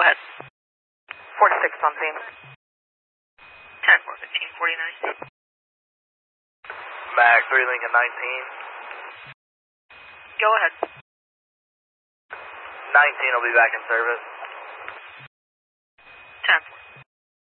ahead. 46 on scene. 10-4-15-49. Mac 3 Lincoln 19. Go ahead. 19 will be back in service. 10-4.